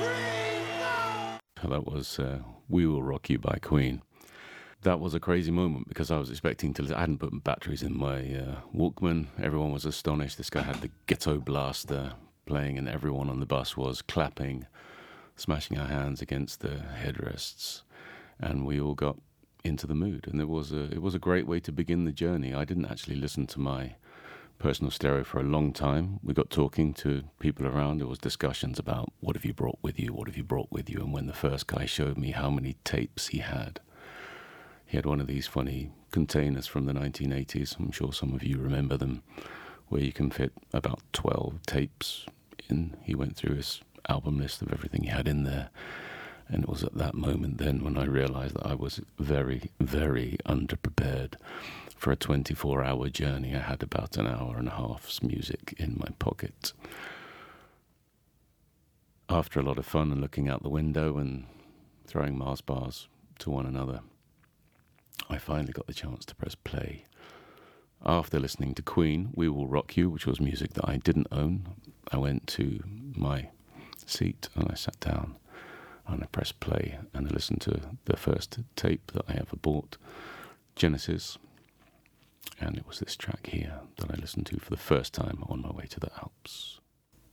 That was We Will Rock You by Queen. That was a crazy moment because I was expecting to... I hadn't put batteries in my Walkman. Everyone was astonished. This guy had the Ghetto Blaster playing and everyone on the bus was clapping, smashing our hands against the headrests, and we all got into the mood. And it was a great way to begin the journey. I didn't actually listen to my personal stereo for a long time. We got talking to people around. There was discussions about what have you brought with you, what have you brought with you. And when the first guy showed me how many tapes he had one of these funny containers from the 1980s. I'm sure some of you remember them, where you can fit about 12 tapes in. He went through his album list of everything he had in there. And it was at that moment then when I realized that I was very, very underprepared for a 24-hour journey. I had about an hour and a half's music in my pocket. After a lot of fun and looking out the window and throwing Mars bars to one another, I finally got the chance to press play. After listening to Queen, We Will Rock You, which was music that I didn't own, I went to my seat and I sat down and I pressed play and I listened to the first tape that I ever bought, Genesis, and it was this track here that I listened to for the first time on my way to the Alps.